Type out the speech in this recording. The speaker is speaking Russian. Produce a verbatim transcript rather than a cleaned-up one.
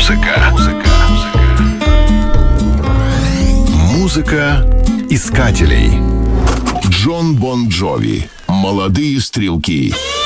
Музыка. Музыка искателей. Джон Бон Джови. Молодые стрелки.